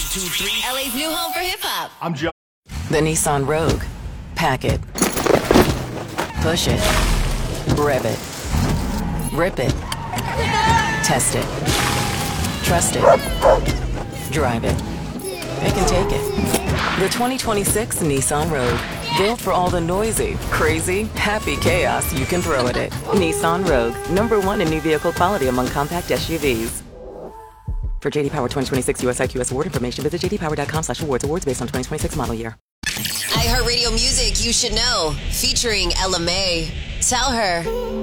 2, 3. LA's new home for hip hop. I'm Joe. The Nissan Rogue. Pack it. Push it. Rev it. Rip it. Test it. Trust it. Drive it. Pick and take it. The 2026 Nissan Rogue. Built for all the noisy, crazy, happy chaos you can throw at it. Nissan Rogue. #1 in new vehicle quality among compact SUVs. For JD Power 2026 US IQS award information, visit jdpower.com/awards. Awards based on 2026 model year. iHeartRadio music you should know. Featuring Ella May. Tell her.